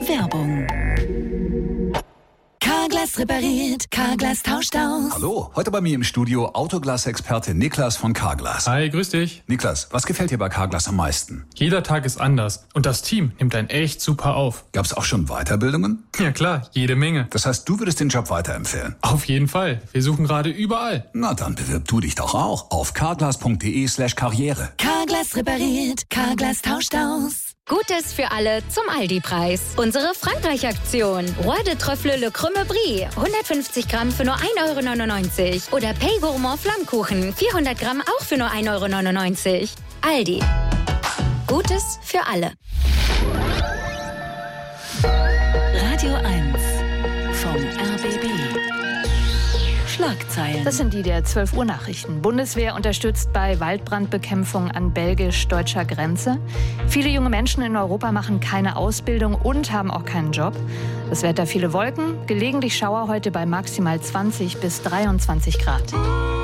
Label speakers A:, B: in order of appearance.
A: Werbung. Carglass repariert, Carglass tauscht aus.
B: Hallo, heute bei mir im Studio Autoglas-Experte Niklas von Carglass.
C: Hi, grüß dich.
B: Niklas, was gefällt dir bei Carglass am meisten?
C: Jeder Tag ist anders und das Team nimmt einen echt super auf.
B: Gab's auch schon Weiterbildungen?
C: Ja klar, jede Menge.
B: Das heißt, du würdest den Job weiterempfehlen?
C: Auf jeden Fall. Wir suchen gerade überall.
B: Na, dann bewirb du dich doch auch auf carglass.de/karriere.
A: Carglass repariert, Carglass tauscht aus.
D: Gutes für alle zum Aldi-Preis. Unsere Frankreich-Aktion. Roi de Trüffle Le Crème Brie. 150 Gramm für nur 1,99 €. Oder Pay Gourmand Flammkuchen. 400 Gramm auch für nur 1,99 €. Aldi. Gutes für alle.
A: Radio 1 vom RBB. Schlagzeilen.
E: Das sind die der 12 Uhr Nachrichten. Bundeswehr unterstützt bei Waldbrandbekämpfung an belgisch-deutscher Grenze. Viele junge Menschen in Europa machen keine Ausbildung und haben auch keinen Job. Das Wetter viele Wolken, gelegentlich Schauer heute bei maximal 20 bis 23 Grad.